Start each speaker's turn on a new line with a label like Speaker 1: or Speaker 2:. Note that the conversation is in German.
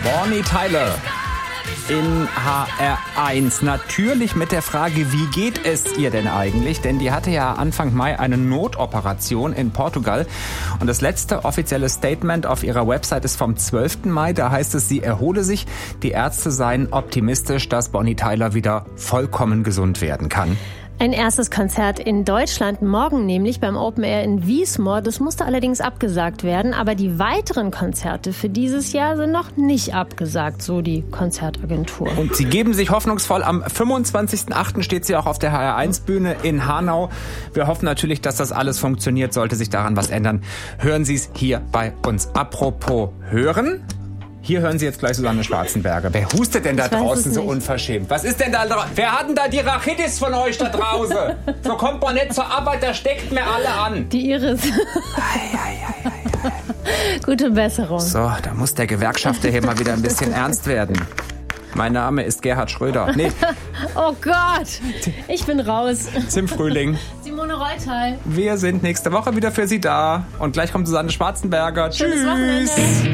Speaker 1: Bonnie Tyler in HR1. Natürlich mit der Frage, wie geht es ihr denn eigentlich? Denn die hatte ja Anfang Mai eine Notoperation in Portugal. Und das letzte offizielle Statement auf ihrer Website ist vom 12. Mai. Da heißt es, sie erhole sich. Die Ärzte seien optimistisch, dass Bonnie Tyler wieder vollkommen gesund werden kann.
Speaker 2: Ein erstes Konzert in Deutschland morgen, nämlich beim Open Air in Wiesmoor. Das musste allerdings abgesagt werden, aber die weiteren Konzerte für dieses Jahr sind noch nicht abgesagt, so die Konzertagentur.
Speaker 1: Und sie geben sich hoffnungsvoll. Am 25.08. steht sie auch auf der HR1-Bühne in Hanau. Wir hoffen natürlich, dass das alles funktioniert. Sollte sich daran was ändern, hören Sie es hier bei uns. Apropos hören... Hier hören Sie jetzt gleich Susanne Schwarzenberger. Wer hustet denn da draußen so unverschämt? Was ist denn da draußen? Wer hat denn da die Rachitis von euch da draußen? So kommt man nicht zur Arbeit, da steckt mir alle an.
Speaker 2: Die Iris. Gute Besserung.
Speaker 1: So, da muss der Gewerkschafter hier mal wieder ein bisschen ernst werden. Mein Name ist Gerhard Schröder. Nee.
Speaker 2: Oh Gott, ich bin raus.
Speaker 1: Zum Frühling.
Speaker 2: Simone Reutal.
Speaker 1: Wir sind nächste Woche wieder für Sie da. Und gleich kommt Susanne Schwarzenberger.
Speaker 2: Schönes
Speaker 1: Tschüss.
Speaker 2: Wochenende.